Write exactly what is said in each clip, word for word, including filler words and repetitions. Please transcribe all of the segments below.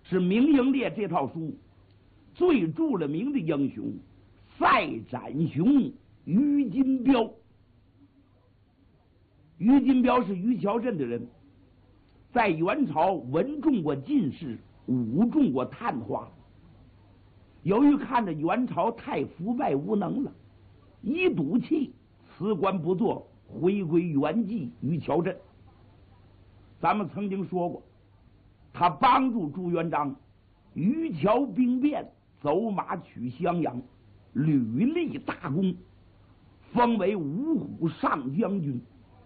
是明英烈这套书最著了名的英雄赛展雄于金彪。于金彪是于桥镇的人，在元朝文中过进士，武中过探花。由于看着元朝太腐败无能了，一赌气辞官不做，回归原籍于桥镇。咱们曾经说过，他帮助朱元璋于桥兵变，走马取襄阳，屡立大功，封为五虎上将军。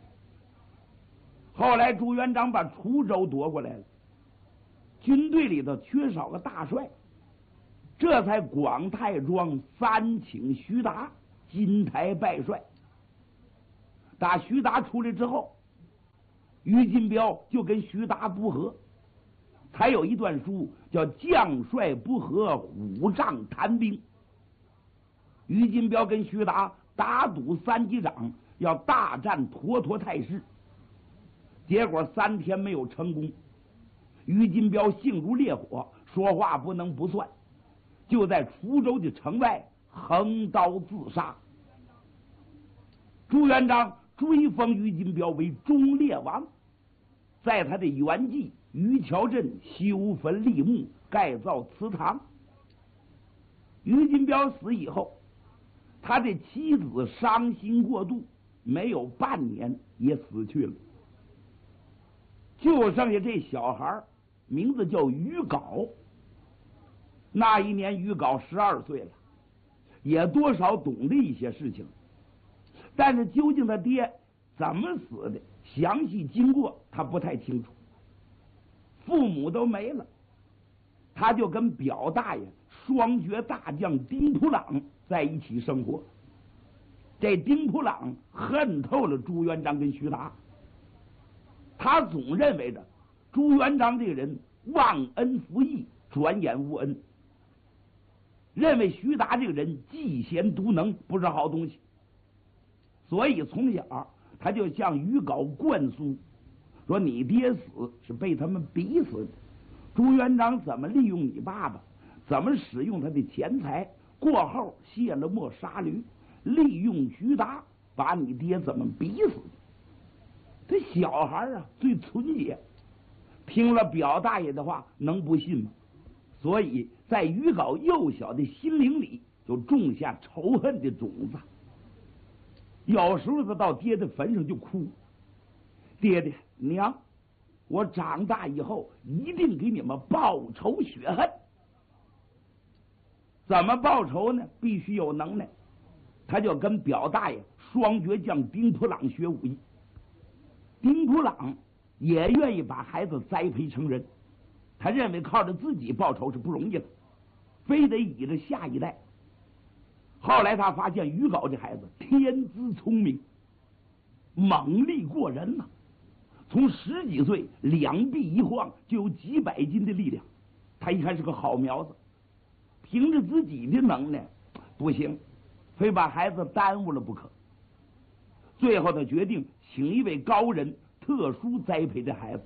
后来朱元璋把滁州夺过来了，军队里头缺少个大帅，这才广泰庄三请徐达金台拜帅。打徐达出来之后，于金彪就跟徐达不和，才有一段书叫将帅不和，虎杖谈兵。于金彪跟徐达打赌三击掌，要大战沱沱太师，结果三天没有成功。于金彪性如烈火，说话不能不算，就在滁州的城外横刀自杀。朱元璋追封于金彪为忠烈王，在他的原籍于桥镇修坟立墓，盖造祠堂。于金彪死以后，他的妻子伤心过度，没有半年也死去了，就剩下这小孩，名字叫于镐。那一年于镐十二岁了，也多少懂得一些事情，但是究竟他爹怎么死的，详细经过他不太清楚。父母都没了，他就跟表大爷双绝大将丁普朗在一起生活。这丁普朗恨透了朱元璋跟徐达，他总认为着朱元璋这个人忘恩负义，转眼无恩，认为徐达这个人嫉贤妒能，不是好东西。所以从小他就向于镐灌输说，你爹死是被他们逼死的，朱元璋怎么利用你爸爸，怎么使用他的钱财，过后卸了磨杀驴，利用徐达把你爹怎么逼死的。这小孩啊最纯洁，听了表大爷的话能不信吗？所以在于镐幼小的心灵里就种下仇恨的种子。有时候他到爹的坟上就哭，爹爹娘，我长大以后一定给你们报仇雪恨。怎么报仇呢？必须有能耐。他就跟表大爷双绝将丁普朗学武艺。丁普朗也愿意把孩子栽培成人，他认为靠着自己报仇是不容易的，非得倚着下一代。后来他发现于镐这孩子天资聪明，猛力过人呐、啊，从十几岁两臂一晃就有几百斤的力量。他一看是个好苗子，凭着自己的能耐不行，非把孩子耽误了不可。最后他决定请一位高人特殊栽培这孩子。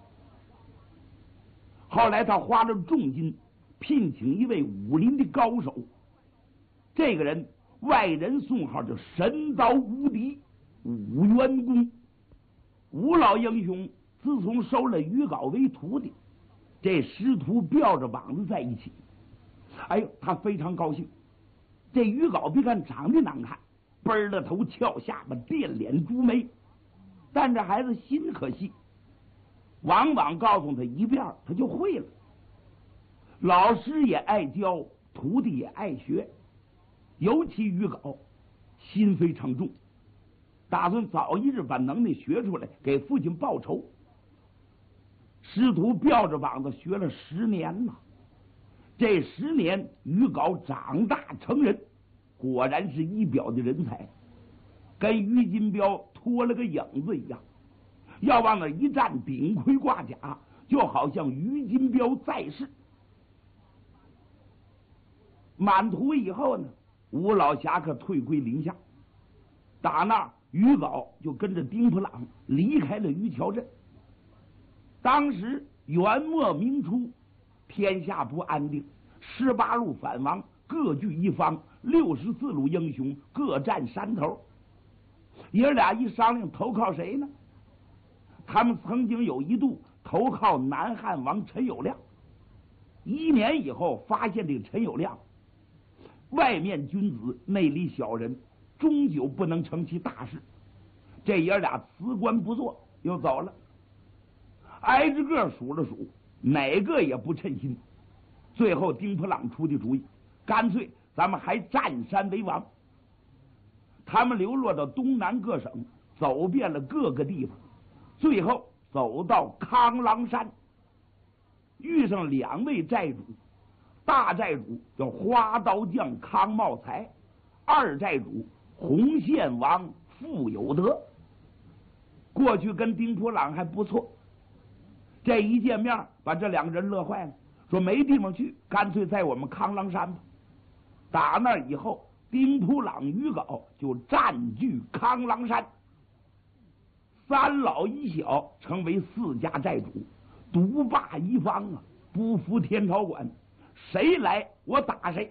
后来他花了重金聘请一位武林的高手，这个人外人送号叫神刀无敌武元公。吴老英雄自从收了于镐为徒弟，这师徒吊着膀子在一起，哎呦，他非常高兴。这于镐别看长得难看，奔了头翘下巴，电脸朱眉，但这孩子心可细，往往告诉他一遍他就会了。老师也爱教，徒弟也爱学，尤其于镐心非常重，打算早一日把能耐学出来，给父亲报仇。师徒吊着膀子学了十年了，这十年于镐长大成人，果然是一表的人才，跟于金彪脱了个影子一样。要往那一站，顶盔挂甲，就好像于金彪在世。满徒以后呢，吴老侠客退归临夏，打那儿于镐就跟着丁普朗离开了于桥镇。当时元末明初， 天下不安定，十八路反王各据一方，六十四路英雄各占山头。爷俩一商量，投靠谁呢？他们曾经有一度投靠南汉王陈友谅。一年以后，发现这个陈友谅外面君子，内里小人，终究不能成其大事。这爷俩辞官不做，又走了。挨着个数了数，哪个也不称心。最后丁普朗出的主意，干脆咱们还占山为王。他们流落到东南各省，走遍了各个地方，最后走到康郎山，遇上两位寨主。大寨主叫花刀匠康茂才，二寨主红线王傅有德。过去跟丁普朗还不错，这一见面把这两个人乐坏了，说没地方去，干脆在我们康郎山吧。打那以后，丁普朗、于镐就占据康郎山，三老一小成为四家寨主，独霸一方啊，不服天朝管，谁来我打谁。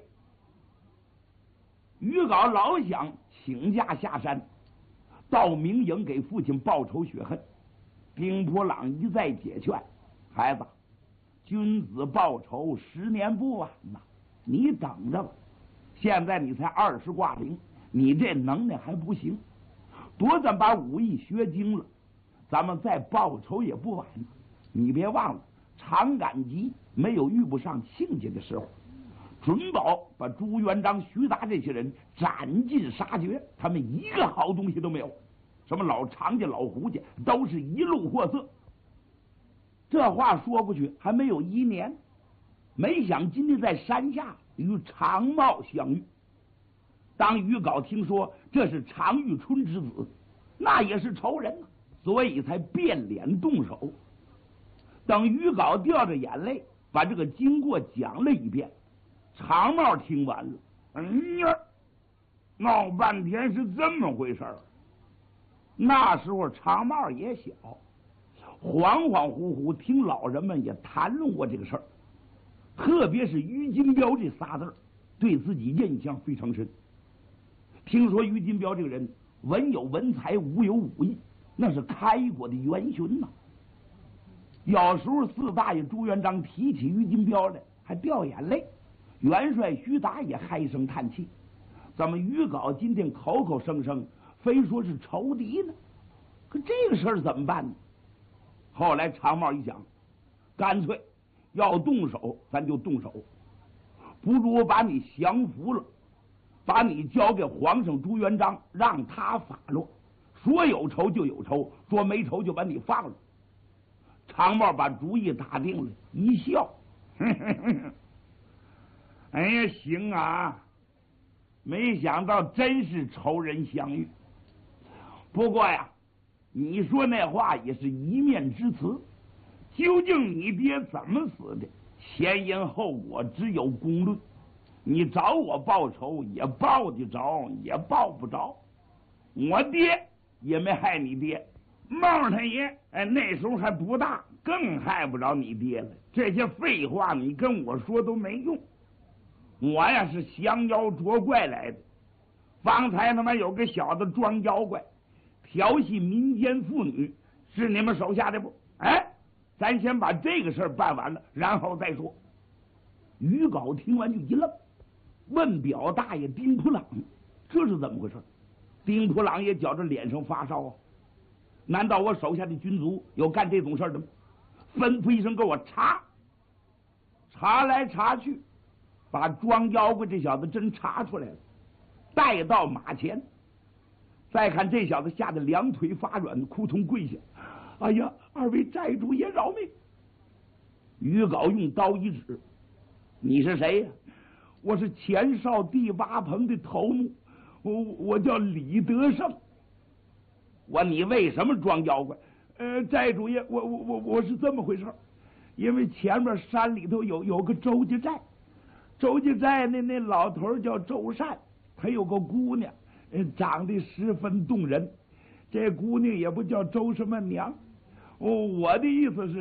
于镐老想请假下山，到明营给父亲报仇雪恨。丁普朗一再解劝，孩子，君子报仇，十年不晚呐，你等着吧。现在你才二十挂零，你这能耐还不行，多咱把武艺学精了，咱们再报仇也不晚。你别忘了，常赶集没有遇不上亲家的时候，准保把朱元璋、徐达这些人斩尽杀绝，他们一个好东西都没有。什么老常家、老胡家，都是一路货色。这话说过去还没有一年，没想今天在山下与常茂相遇。当于镐听说这是常遇春之子，那也是仇人啊，所以才变脸动手。等于镐掉着眼泪把这个经过讲了一遍，常茂听完了，嗯呀，闹半天是这么回事儿。那时候常茂也小，恍恍惚惚听老人们也谈论过这个事儿，特别是于金彪这仨字，对自己印象非常深。听说于金彪这个人文有文才，武有武艺，那是开国的元勋呐。有时候四大爷朱元璋提起于金彪来还掉眼泪，元帅徐达也唉声叹气。怎么于镐今天口口声声非说是仇敌呢？可这个事儿怎么办呢？后来常茂一想，干脆要动手咱就动手，不如把你降服了，把你交给皇上朱元璋，让他发落，说有仇就有仇，说没仇就把你放了。常茂把主意打定了，一笑，呵呵呵，哎呀，行啊，没想到真是仇人相遇。不过呀，你说那话也是一面之词，究竟你爹怎么死的，前因后果只有公论。你找我报仇也报得着，也报不着。我爹也没害你爹，茂他爷哎那时候还不大，更害不着你爹了。这些废话你跟我说都没用。我呀是降妖捉怪来的，方才他妈有个小子装妖怪，调戏民间妇女，是你们手下的不？哎，咱先把这个事儿办完了，然后再说。于镐听完就一愣，问表大爷丁普朗，这是怎么回事？丁普朗也觉着脸上发烧啊，难道我手下的军卒有干这种事儿的吗？吩咐一声给我查，查来查去，把装妖怪这小子真查出来了，带到马前。再看这小子吓得两腿发软，扑通跪下，哎呀，二位寨主爷饶命！于镐用刀一指，你是谁呀？我是前哨第八棚的头目，我我叫李德胜。我你为什么装妖怪？呃，寨主爷，我我我我是这么回事，因为前面山里头有有个周家寨，周家寨那那老头叫周善，他有个姑娘，长得十分动人。这姑娘也不叫周什么娘，哦，我的意思是，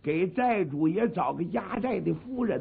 给债主也找个压债的夫人